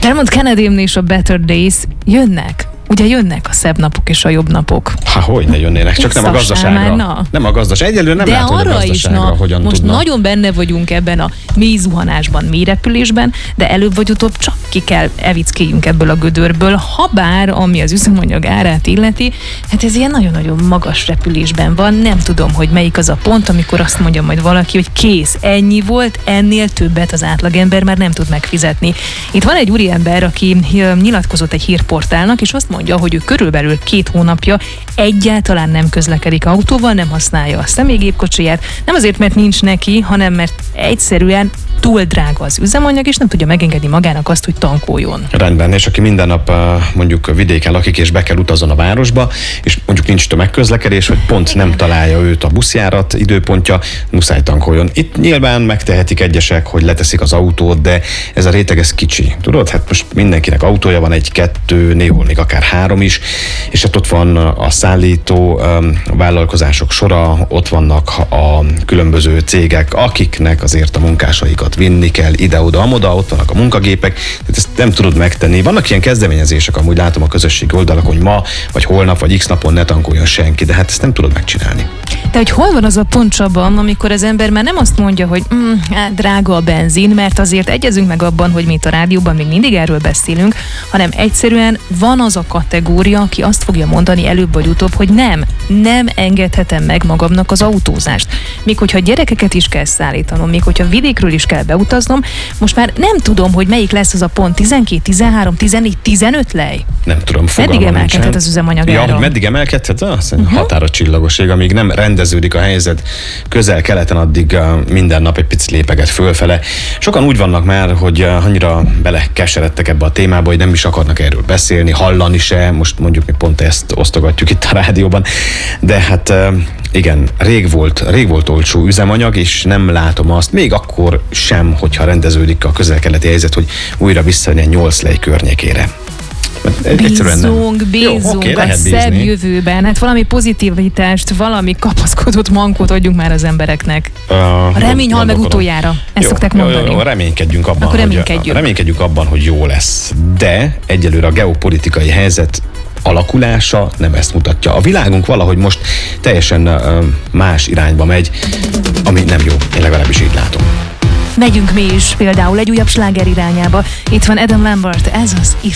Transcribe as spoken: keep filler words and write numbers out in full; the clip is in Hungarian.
Dermot Kennedy és a Better Days jönnek. Ugye jönnek a szebb napok és a jobb napok. Há, hogy ne jönnének, csak nem a gazdaságra. Már, nem a gazdaság. Egyelőre nem de látom, hogy a gazdaságra is, na, hogyan most tudna. nagyon benne vagyunk ebben a mély zuhanásban, mély repülésben, de előbb vagy utóbb csak ki kell evickéljünk ebből a gödörből, habár, ami az üzemanyag árát illeti, hát ez ilyen nagyon-nagyon magas repülésben van, nem tudom, hogy melyik az a pont, amikor azt mondja majd valaki, hogy kész, ennyi volt, ennél többet az átlagember már nem tud megfizetni. Itt van egy úriember, aki nyilatkozott egy hírportálnak, és azt mondja, hogy ő körülbelül két hónapja egyáltalán nem közlekedik autóval, nem használja a személygépkocsiját, nem azért, mert nincs neki, hanem mert egyszerűen túl drága az üzemanyag, és nem tudja megengedni magának azt, hogy tankoljon. Rendben, és aki minden nap mondjuk vidéken lakik, és be kell utazzon a városba, és mondjuk nincs tömegközlekedés, vagy pont nem találja őt a buszjárat időpontja, muszáj tankoljon. Itt nyilván megtehetik egyesek, hogy leteszik az autót, de ez a réteg, ez kicsi. Tudod, hát most mindenkinek autója van, egy, kettő, néhol még akár három is, és hát ott van a szállító vállalkozások sora, ott vannak a különböző cégek, akiknek azért a munkásaikat vinni kell ide-oda, amoda, ott vannak a munkagépek, tehát ezt nem tudod megtenni. Vannak ilyen kezdeményezések, amúgy látom a közösségi oldalakon, hogy ma, vagy holnap, vagy x napon ne tankoljon senki, de hát ezt nem tudod megcsinálni. De hogy hol van az a pont, Csaba, amikor az ember már nem azt mondja, hogy mm, hát drága a benzin, mert azért egyezünk meg abban, hogy mi itt a rádióban még mindig erről beszélünk, hanem egyszerűen van az a kategória, aki azt fogja mondani előbb vagy utóbb, hogy nem, nem engedhetem meg magamnak az autózást. Még hogyha gyerekeket is kell szállítanom, még hogyha vidékről is kell beutaznom, most már nem tudom, hogy melyik lesz az a pont, tizenkét, tizenhárom, tizennégy, tizenöt lej? Nem tudom, fogalmam meddig emelkedhet az üzemanyagára? Ja, meddig emelkedhet? Az uh-huh. határa csillagoség, amíg nem rendeződik a helyzet közel-keleten, addig minden nap egy picit lépeget fölfele. Sokan úgy vannak már, hogy annyira belekeseredtek ebbe a témába, hogy nem is akarnak erről beszélni, hallani se, most mondjuk mi pont ezt osztogatjuk itt a rádióban, de hát igen, rég volt, rég volt olcsó üzemanyag, és nem látom azt, még akkor sem, hogyha rendeződik a közel-keleti helyzet, hogy újra visszajön nyolc lej környékére. Bízunk, bízunk Jó, okay, a szebb jövőben. Hát valami pozitivitást, valami kapaszkodott mankót adjunk már az embereknek. Uh, a remény hal meg utoljára. Ezt jó, szokták mondani. Jó, jó, reménykedjünk abban, Akkor reménykedjünk. Hogy, reménykedjünk abban, hogy jó lesz. De egyelőre a geopolitikai helyzet alakulása nem ezt mutatja. A világunk valahogy most teljesen uh, más irányba megy, ami nem jó. Én legalábbis így látom. Megyünk mi is például egy újabb sláger irányába. Itt van Adam Lambert, ez az